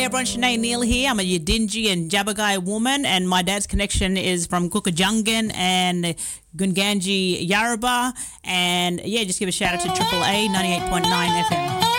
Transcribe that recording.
Everyone, Sinead Neal here. I'm a Yidinji and Jabagai woman, and my dad's connection is from Kukajungan and Gunganji Yarrabah. And yeah, just give a shout out to Triple A 98.9 FM.